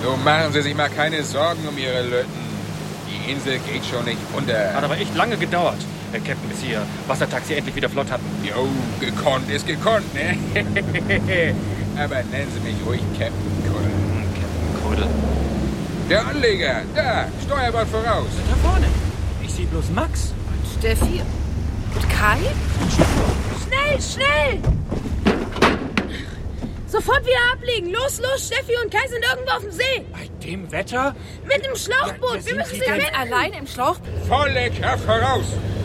Nun machen Sie sich mal keine Sorgen um Ihre Lütten. Die Insel geht schon nicht unter. Hat aber echt lange gedauert, Herr Captain, bis Sie Ihr Wassertaxi endlich wieder flott hatten. Jo, gekonnt ist gekonnt, ne? Aber nennen Sie mich ruhig Captain Kuddel. Captain Kuddel. Der Anleger, da, Steuerbord voraus. Da vorne. Ich sehe bloß Max. Und Steffi. Und Kai? Schnell, schnell! Sofort wieder ablegen. Los, los, Steffi und Kai sind irgendwo auf dem See. Bei dem Wetter? Mit dem Schlauchboot. Ja, wir müssen sie ganz retten. Allein im Schlauchboot? Volle Kraft voraus.